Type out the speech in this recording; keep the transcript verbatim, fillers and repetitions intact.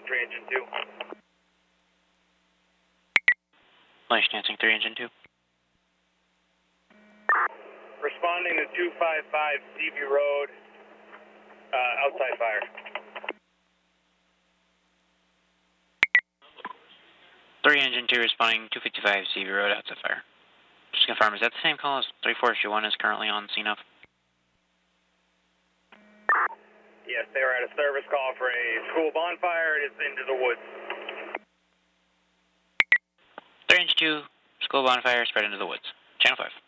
three engine two. Launch Lansing three engine two. Responding to two five five Seaview Road, uh, outside fire. three engine two responding two fifty-five Seaview Road, outside fire. Just confirm, is that the same call as three four two one is currently on scene of? Yes, they were at a service call for a school bonfire. It is into the woods. three engine two, school bonfire spread into the woods. Channel five.